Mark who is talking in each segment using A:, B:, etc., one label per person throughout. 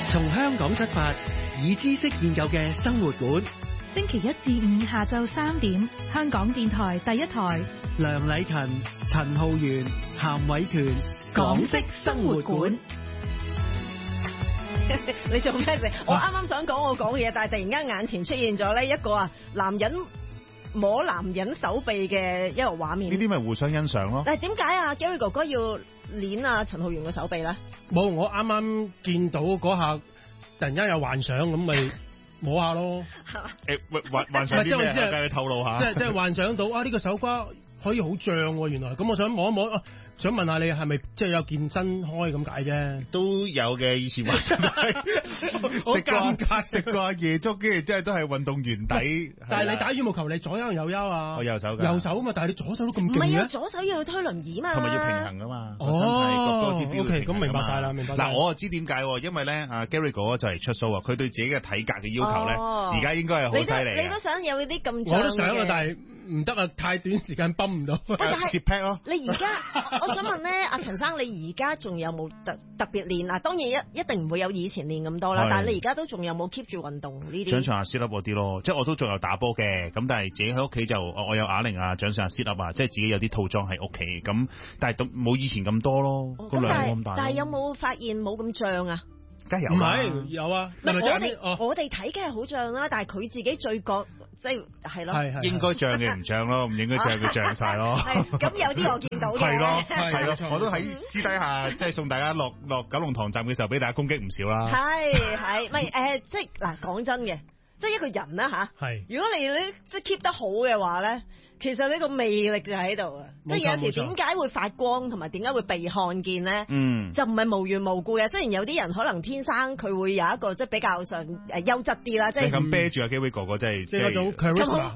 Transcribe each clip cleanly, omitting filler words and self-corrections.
A: 從香港出發，以知識現有嘅生活館。
B: 星期一至五下晝3點，香港電台第一台。
A: 梁禮勤、陳浩源、譚偉權，港式生活館。
C: 你做咩事？我啱啱想講我講嘅嘢，但係突然間眼前出現咗呢一個男人摸男人手臂嘅一個畫面。
D: 呢啲咪互相欣賞咯。
C: 但係點解啊 Gary 哥哥要捏陳浩源嘅手臂咧？
E: 冇，我啱啱見到嗰下，突然間有幻想咁咪摸下咯。
D: 幻想啲咩？梗係透露下。即
E: 係幻想到啊！呢個手瓜可以好脹喎，原來咁我想摸一摸。想問下你係咪即係有健身開咁解啫？
D: 都有嘅，以前話食過夜粥，跟住即係都係運動員底。
E: 但係你打羽毛球，你左右有休啊？
D: 我右手㗎。
E: 右手啊嘛，但係你左手都咁勁嘅。
C: 唔係啊，左手要推輪椅嘛。
D: 同埋要平衡㗎嘛。
E: OK，咁明白晒啦，明白。
D: 嗱，我就知點解，因為咧，阿 Gary 哥哥就嚟出 show 啊，佢對自己嘅體格嘅要求咧，而家應該係好犀利。
C: 你都想有啲咁脹嘅？
E: 我都想啊，但係唔得啊，太短時間泵唔到。
D: 接 pad 咯。
C: 你而家，我想問咧，阿陳生，你而家仲有冇特別練啊？當然一定唔會有以前練咁多啦，但係你而家都仲有冇 keep 住運動呢啲？
D: 掌上壓 sit up 嗰啲咯，即係我都仲有打波嘅，咁但係自己喺屋企就我有啞鈴啊、掌上壓 sit up 啊，即係自己有啲套裝喺屋企，咁但係冇以前咁多咯，個量冇咁大。
C: 但係有冇發現冇咁脹啊？
D: 梗係有啦，
E: 唔係有啊。
C: 我哋睇嘅係好脹啦，但係佢自己最覺即係咯，
D: 應該脹嘅唔脹咯，唔應該脹嘅脹晒咯。
C: 咁有啲我見到嘅。
D: 係咯，我都喺私底下即係送大家落九龍塘站嘅時候，俾大家攻擊唔少啦。
C: 係，唔係即係嗱，講真嘅，即係一個人啦吓。係。如果你即係 keep 得好嘅話咧，其實呢個魅力就喺度啊！即係有時點解會發光同埋點解會被看見咧？就唔係無緣無故嘅。雖然有啲人可能天生佢會有一個即係比較上優質啲啦，即係
D: 咁啤住阿基威哥哥真係
E: 即係嗰種 charisma。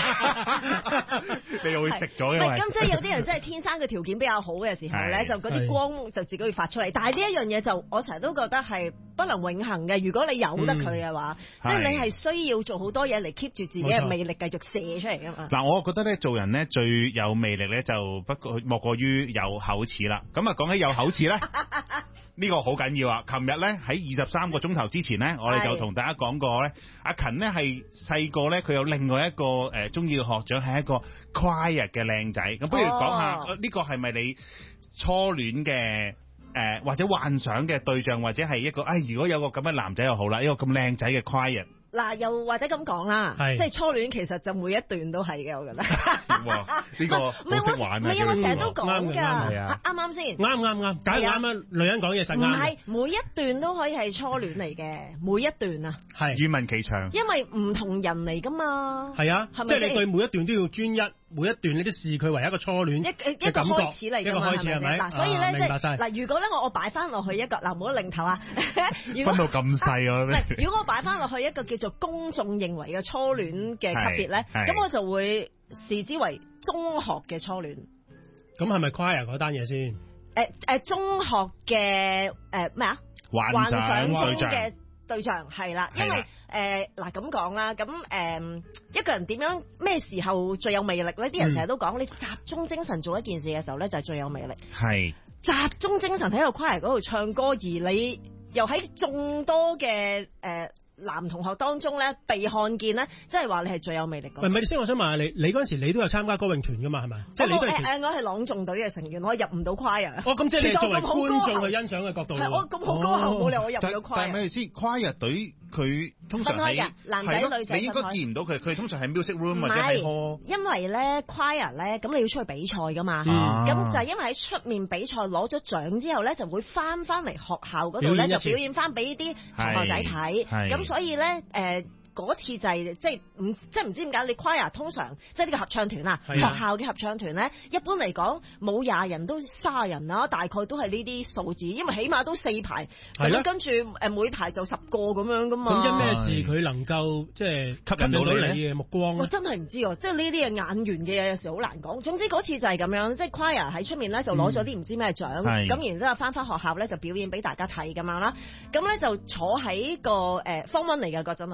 D: 你又會食咗嘅。
C: 咁即係有啲人真係天生嘅條件比較好嘅時候咧，就嗰啲光就自己會發出嚟。但係呢一樣嘢就我成日都覺得係不能永恆嘅。如果你有得佢嘅話，即係你係需要做好多嘢嚟 keep 住自己嘅魅力繼續射出嚟㗎嘛。
D: 嗱，我覺得咧。做人咧最有魅力咧就莫過於有口齒啦。咁啊講起有口齒咧，呢個好緊要啊！琴日咧喺23個鐘頭之前咧，我哋就同大家講過咧，阿勤咧係細個咧佢有另外一個中意嘅學長係一個 quiet 嘅靚仔。咁不如講下呢個係咪你初戀嘅或者幻想嘅對象，或者係一個如果有個咁嘅男仔又好啦，一個咁靚仔嘅 quiet。
C: 嗱，又或者咁講啦，即係初戀其實就每一段都係嘅，我覺得。
D: 哇！呢個好識玩啊！
C: 唔係我成日都講㗎，啱啱先？
E: 啱，梗係啱啊！女人講嘢實啱。
C: 唔係每一段都可以係初戀嚟嘅，每一段啊。
E: 係。
D: 語文其長。
C: 因為唔同人嚟㗎嘛。
E: 係啊，即係你對每一段都要專一，每一段你都視佢為一個初戀
C: 一個開始嚟㗎嘛，係咪？嗱，所以咧即係嗱，如果咧我擺翻落去一個嗱，唔好擰頭啊！
D: 分到咁細啊！
C: 唔係，如果我擺翻落去一個叫做公眾認為嘅初戀嘅級別咧，咁我就會視之為中學嘅初戀。
E: 咁係咪 choir 嗰單嘢先？
C: 中學嘅咩啊？幻想中嘅對象係啦，因為嗱咁講啦，咁一個人點樣咩時候最有魅力咧？啲人成日都講，你集中精神做一件事嘅時候咧，就係最有魅力。係集中精神喺個 choir 嗰度唱歌，而你又喺眾多嘅男同學當中咧被看見咧，即係話你係最有魅力嘅。
E: 唔係先，我想問下你嗰陣時你都有參加歌詠團噶嘛？係咪？即係你都係
C: 我係朗誦隊嘅成員，我入唔到 choir。
E: 咁即係你作為觀眾去欣賞嘅角度。
C: 係我咁好高喉，冇理由我入唔到 choir。
D: 但係咩先 choir 隊佢通常係
C: 男仔女仔，
D: 你應該見唔到佢。佢通常係 music room 或者係 hall。因
C: 為咧 choir 咧，咁你要出去比賽噶嘛。咁就係因為喺出面比賽攞咗獎之後咧，就會翻嚟學校嗰度咧，就表演翻俾啲同學仔睇。咁所以咧嗰次就係即係唔知點解你 choir 通常即係呢個合唱團啊，學校嘅合唱團咧，一般嚟講冇20人都30人啦，大概都係呢啲數字，因為起碼都4排，咁跟住每排就10個咁樣噶嘛。
E: 咁因咩事佢能夠即係吸引到你嘅目光？
C: 我真係唔知喎，即係呢啲嘅眼緣嘅嘢有時好難講。總之嗰次就係咁樣，即係 choir 喺出面咧就攞咗啲唔知咩獎，咁然之後翻學校咧就表演俾大家睇咁樣啦。咁咧就坐喺個方溫嚟嘅嗰陣好似係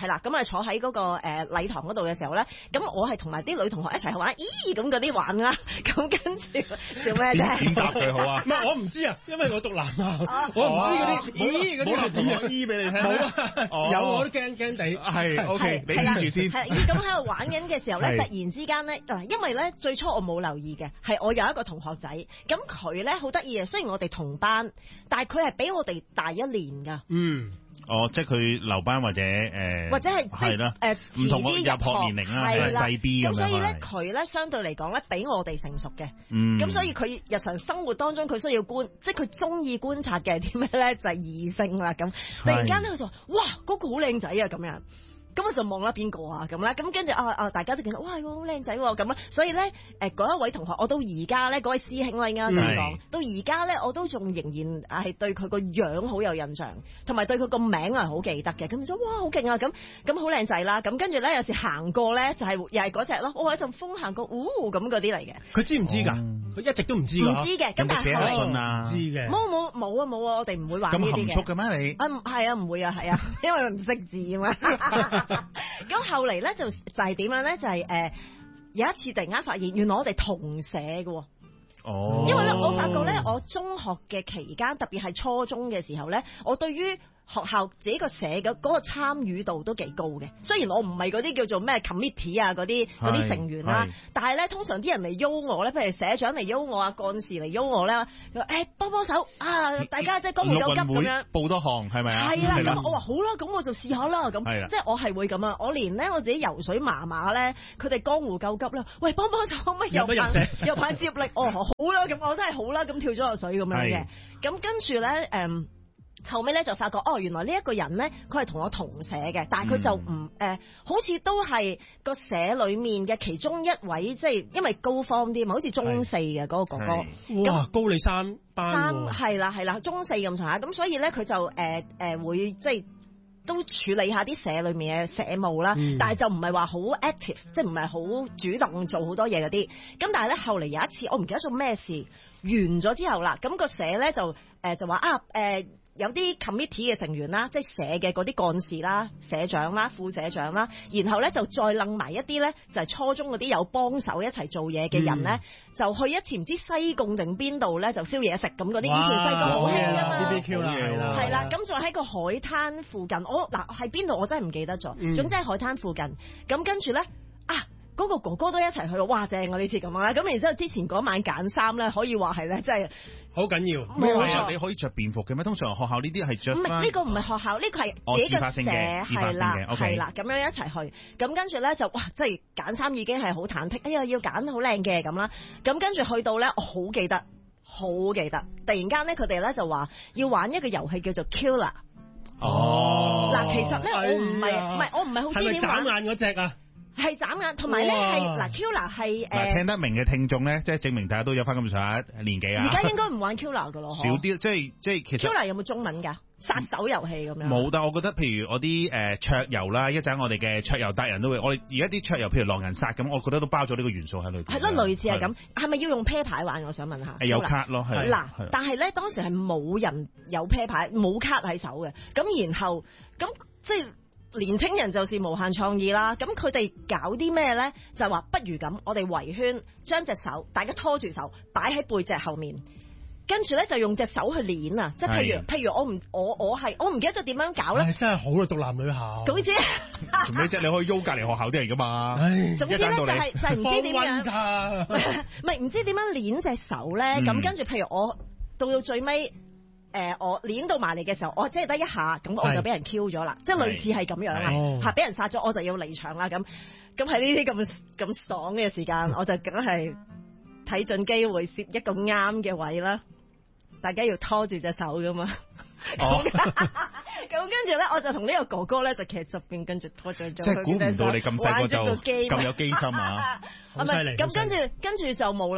C: 係啦，咁啊坐喺嗰個禮堂嗰度嘅時候咧，咁我係同埋啲女同學一齊去玩，咦咁嗰啲玩啦，咁跟住笑咩啫？
D: 點答佢好啊？
E: 唔係我唔知啊，因為我讀男校，我唔知嗰啲咦嗰啲係點樣
D: 醫俾你聽。
E: 冇啊，有我都驚驚地。
D: 係 OK，你醫住先。
C: 係咁喺度玩緊嘅時候咧，突然之間咧，因為咧最初我冇留意嘅，係我有一個同學仔，咁佢咧好得意嘅，雖然我哋同班，但係佢係比我哋大1年㗎。
D: 哦，即係佢留班或者
C: 或者係
D: 係啦，唔同嘅入學年齡啦，係細 B 咁樣。咁所以咧，佢咧相對嚟講咧，比我哋成熟嘅。
C: 咁所以佢日常生活當中，佢需要即係佢中意觀察嘅啲咩咧，就係異性啦。咁突然間咧，佢就話：哇，嗰個好靚仔啊！咁樣。咁我就望啦邊個啊咁啦，咁跟住大家都見到哇好靚仔喎咁啦，所以咧嗰一位同學我到而家咧，嗰位師兄啦應該咁講，到而家咧我都仲仍然係對佢個樣好有印象，同埋對佢個名係好記得嘅，咁就哇好勁啊咁好靚仔啦，咁跟住咧有時行過咧就係又係嗰隻咯，我一陣風行過，咁嗰啲嚟嘅。佢知唔知㗎？佢一直都唔知㗎。唔知嘅，咁但係寫下信啊？唔知嘅。冇啊，我哋唔會玩呢啲嘅。咁含蓄嘅咩你？係啊，唔會啊，係啊，因為唔識字啊嘛。咁後嚟咧就係點樣咧？就係有一次突然間發現，原來我哋同社嘅。哦。因為咧，我發覺咧，我中學嘅期間，特別係初中嘅時候咧，我對於學校自己個社嘅嗰個參與度都幾高嘅。雖然我唔係嗰啲叫做咩 committee 啊嗰啲成員啦，但係咧通常啲人嚟邀我咧，譬如社長嚟邀我啊，幹事嚟邀我咧，幫手啊，大家即係江湖有急咁樣，報多項係咪啊？係啦，咁我話好啦，咁我就試下啦，咁即係我係會咁啊！我連咧我自己游水麻麻咧，佢哋江湖救急啦，喂幫手可唔可以又派接力？好啦，咁我真係好啦，咁跳咗落水咁樣嘅，咁跟住咧後尾咧就發覺原來呢一個人咧，佢係同我同社嘅，但係佢就唔好似都係個社裏面嘅其中一位，即係因為高方啲嘛，好似中4嘅嗰個哥哥，哇，高你3班喎，係啦，中4咁上下，咁所以咧佢就會即係都處理下啲社裏面嘅社務啦，但係就唔係話好 active，即係唔係好主動做好多嘢嗰啲。咁但係咧後嚟有一次，我唔記得做咩事完咗之後啦，咁個社咧就話有啲 committee 嘅成員啦，即係社嘅嗰啲幹事啦、社長啦、副社長啦，然後咧就再擸埋一啲咧，就係初中嗰啲有幫手一齊做嘢嘅人咧，就去一次唔知西貢定邊度咧，就燒嘢食咁嗰啲，以前細個好興㗎嘛 ，BBQ 啦，係啦，咁就喺個海灘附近，喺邊度我真係唔記得咗，總之喺海灘附近，咁跟住咧嗰個哥哥都一齊去，哇正啊呢次咁啦，咁然之後之前嗰晚揀衫咧，可以話係咧，真係好緊要。冇錯，你可以着便服嘅咩？通常學校呢啲係着。唔係呢個唔係學校，呢個係自己嘅社，係啦，咁樣一齊去。咁跟住咧就哇，即係揀衫已經係好忐忑，哎呀要揀好靚嘅咁啦。咁跟住去到咧，我好記得，突然間咧佢哋咧就話要玩一個遊戲叫做 Killer。哦。嗱，其實咧我唔係好知點玩。係咪眨眼嗰隻啊？係眨眼，同埋咧係嗱 ，Killer 係
D: 聽得明嘅聽眾咧，即係證明大家都有翻咁上下年紀啊。
C: 而家應該唔玩 Killer 噶咯，
D: 少啲，即係其實
C: Killer 有冇中文㗎？殺手遊戲咁樣。冇，
D: 但係我覺得譬如我啲桌遊啦，一陣我哋嘅桌遊達人都會，我哋而家啲桌遊譬如狼人殺咁，我覺得都包咗呢個元素喺裏邊。係咯，類似係咁，係咪要用啤牌玩？我想問下。 有卡咯，係。
C: 嗱，但係咧當時係冇人有啤牌，冇卡喺手嘅，咁然後咁即係。年青人就是無限創意啦，咁佢哋搞啲咩咧？就話不如咁，我哋圍圈，將隻手大家拖住手，擺喺背脊後面，跟住咧就用隻手去捏啊！即係譬如我唔記得咗點樣搞咧。真係好啦，讀男女校。總之，
D: 做咩啫？你可以邀隔離學校啲人噶嘛？
C: 總之咧就係唔知點樣，唔係唔知點樣捏隻手咧。咁跟住，譬如我到最尾。我攣到埋嚟嘅時候，我即係得一下，咁我就俾人 Q 咗啦，即係類似係咁樣啦，俾人殺咗我就要離場啦，咁喺呢啲咁爽嘅時間，我就梗係睇準機會攝一個啱嘅位啦，大家要拖住隻手噶嘛，咁跟住咧，我就同呢個哥哥咧就企喺側邊，跟住拖住咗，即係估唔到你咁細個就咁有機心啊！好犀利！咁跟住就冇啦。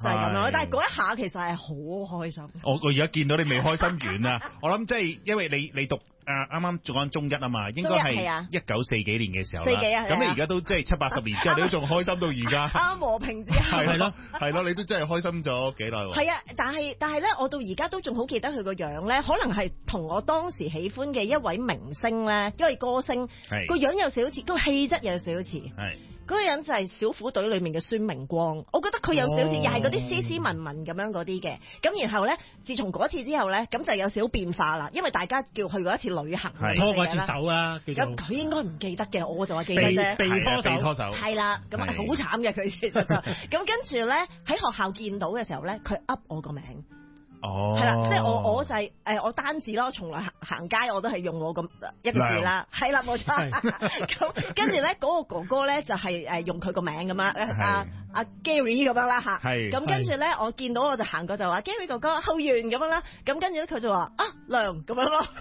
C: 就係咁樣。但係嗰一下其實係好開心。
D: 我而家見到你未開心完啊！我諗即係因為你讀啱啱做緊中一啊嘛，應該係1940幾年嘅時候啦。咁你而家都即係70-80年之後，你都仲開心到而家。啱
C: 和平之後。
D: 係咯，你都真係開心咗幾耐喎？
C: 係啊，但係咧，我到而家都仲好記得佢個樣咧，可能係同我當時喜歡嘅一位明星咧，一位歌星個樣有少少似，個氣質有少少似。係。嗰個人就係小虎隊裏面嘅孫明光，我覺得佢有少少又係嗰啲斯斯文文咁樣嗰啲嘅。咁然後咧，自從嗰次之後咧，咁就有少少變化啦。因為大家叫去過一次旅行，
E: 拖過一次手啊。
C: 咁佢應該唔記得嘅，我就話記得啫。
E: 被拖手。
C: 係啦，咁好慘嘅佢其實就咁跟住咧喺學校見到嘅時候咧，佢噏我個名。
D: 哦，
C: 係啦，即係我就係我單字咯，從來行街我都係用我咁一個字啦，係啦冇錯。咁跟住咧嗰個哥哥咧就係用佢個名咁樣，阿 Gary 咁樣啦嚇。係。咁跟住咧我見到我就行過就話 Gary 哥哥後援咁樣啦，咁跟住咧佢就話梁咁樣咯，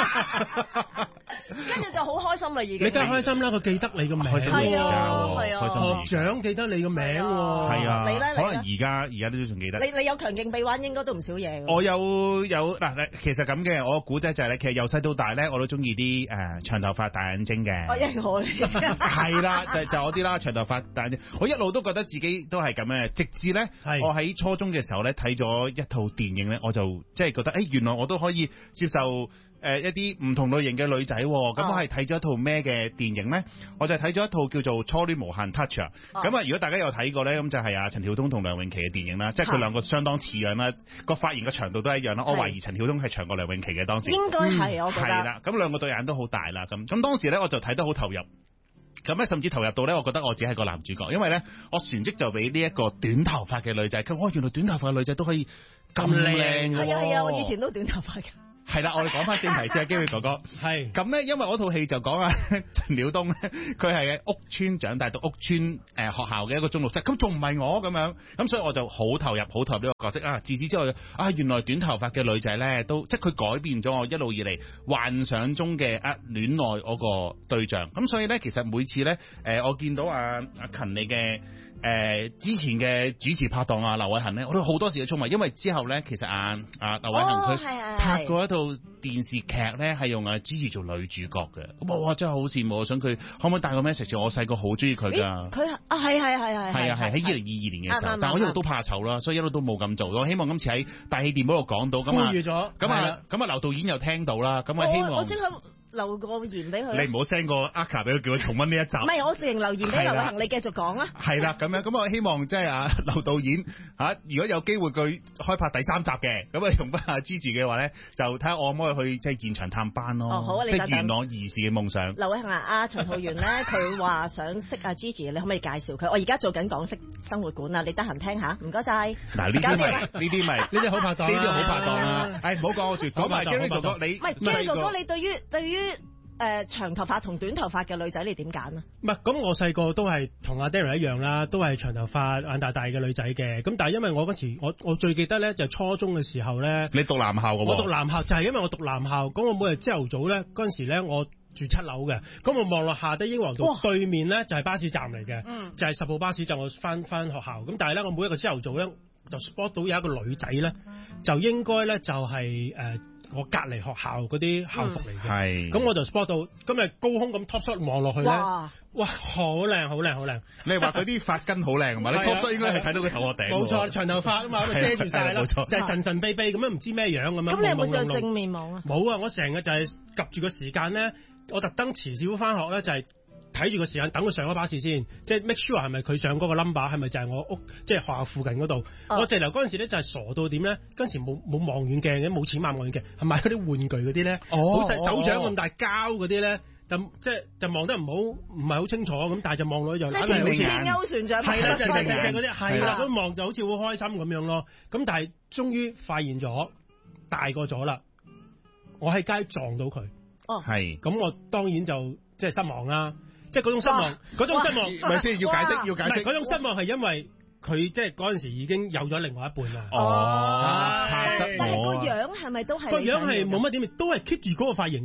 C: 跟住就好開心啦已經。
E: 你梗係開心啦，佢記得你個名。
C: 係啊，
E: 學長記得你個名喎。
D: 係啊，你咧可能而家都仲記得。
C: 你有強勁臂彎應該都唔少嘢。
D: 我有嗱，其實咁嘅，我古仔就係咧，其實由細到大咧，我都中意啲長頭髮大眼睛嘅。
C: 我
D: 係啦，就我啲啦，長頭髮大眼睛。我一路都覺得自己都係咁嘅，直至咧我喺初中嘅時候咧睇咗一套電影咧，我就即係覺得原來我都可以接受一啲唔同類型嘅女仔。咁我係睇咗一套咩嘅電影咧？我就睇咗一套叫做《初戀無限 Touch》啊。咁如果大家有睇過咧，咁就係陳曉東同梁詠琪嘅電影啦，即係佢兩個相當似樣啦，個髮型嘅長度都一樣啦。我懷疑陳曉東係長過梁詠琪嘅當時。
C: 應該係我覺得。
D: 係啦，咁兩個對眼都好大啦。咁當時咧我就睇得好投入。咁咧甚至投入到咧，我覺得我自己係個男主角，因為咧我旋即就俾呢一個短頭髮嘅女仔，原來短頭髮嘅女仔都可以咁靚嘅。
C: 係啊，我以前都短頭髮嘅。
D: 係啦，我哋講翻正題先啊，Gary 哥哥。係。咁咧，因為嗰套戲就講陳曉東咧，佢係屋村長大，讀屋村學校嘅一個中六生，咁仲唔係我咁樣？咁所以我就好投入呢個角色啊！自此之後原來短頭髮嘅女仔咧，都即係佢改變咗我一路以嚟幻想中嘅戀愛嗰個對象。咁所以咧，其實每次咧，我見到阿勤你嘅之前嘅主持拍檔劉偉恒咧，我都好多時去衝埋，因為之後咧，其實劉偉恒佢拍過一套電視劇咧，係用Gigi 做女主角嘅。哇，真係好羨慕，我想佢可唔可以帶個 message？我細個好中意佢㗎。佢
C: 係
D: 喺2022年嘅時候，但我一路都怕醜啦，所以一路都冇咁做。我希望今次喺大氣電波度講到咁啊，咁啊劉導演又聽到啦，咁啊希望。
C: 留個言俾佢。
D: 你唔好 send 個 Aka 俾佢，叫佢重溫呢一集。
C: 唔係，我直情留言俾劉偉恒，你繼續講啊。
D: 係啦，咁樣咁我希望即係劉導演如果有機會佢開拍第3集嘅，咁用翻Gigi 嘅話咧，就睇下我可唔可以去即係現場探班咯。
C: 好啊，你
D: 即係元朗兒時嘅夢想。
C: 劉偉恒陳浩源咧，佢話想識Gigi，你可唔可以介紹佢？我而家做緊港式生活館啊，你得閒聽下，唔該晒。
D: 嗱呢啲好拍檔，呢啲好拍檔啦。唔好講我住，講埋 Gary 哥哥，你
C: 唔係 Gary 哥哥，你對於長頭髮同短頭髮嘅女仔，你點揀啊？
E: 唔係，咁我細個都係同阿 Darren 一樣啦，都係長頭髮眼大大嘅女仔嘅。咁但係因為我嗰時我最記得咧，就係初中嘅時候咧。你讀男校嘅喎？我讀男校就係因為我讀男校，咁我每日朝頭早咧嗰陣時咧，我住7樓嘅，咁我望落下低英皇道對面咧就係巴士站嚟嘅，就係10號巴士站，我翻學校。咁但係咧，我每一個朝頭早咧就 spot 到有一個女仔咧，就應該咧就係我隔離學校嗰啲校服嚟嘅，咁我就 spot 到今日高空咁 top shot 望落去咧，哇，好靚好靚好靚！
D: 你係話佢啲髮根好靚嘛？你 top shot 應該係睇到佢頭殼頂。冇錯，
E: 長頭髮啊嘛，咁遮住晒啦，就係神神秘秘咁樣，唔知咩樣咁樣。
C: 咁你有冇試過正面望啊？
E: 冇啊！我成日就係及住個時間咧，我特登遲少翻學咧，就係睇住個時間等佢上嗰巴士先，即係 make sure 係咪佢上嗰個 number 係咪就係我屋即係學校附近嗰度。我直頭嗰陣時咧就係傻到點咧，嗰陣時冇望遠鏡嘅，冇錢買望遠鏡，係買嗰啲玩具嗰啲咧，好細手掌咁大膠嗰啲咧，就望得唔係好清楚咁，但係就望落去就
C: 即係好似天鈎船長
E: 係啦，嗰啲係啦，咁望就好似好開心咁樣咯。咁但係終於發現咗大個咗啦，我喺街撞到佢，係咁我當然就即係失望啦。即係嗰種失望，
D: 咪先要解釋。
E: 嗰種失望係因為佢即係嗰陣時已經有咗另外一半啦。
C: 但係個樣係咪都係？
E: 個樣係冇乜點，都係 keep 住嗰個髮型。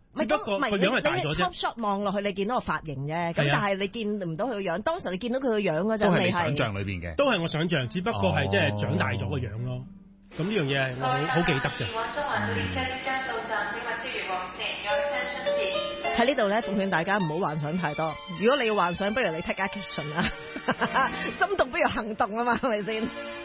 E: 只不過個樣係大咗啫。
C: Top shot 望落去，你見到個髮型啫，咁但係你見唔到佢個樣。當時你見到佢個樣嗰陣，
D: 都係你想象裏邊嘅，
E: 都係我想象，只不過係即係長大咗個樣咯。咁呢樣嘢係我好記得嘅。
C: 喺呢度咧，奉勸大家唔好幻想太多。如果你要幻想，不如你 take action 啦，心動不如行動啊嘛，係咪先？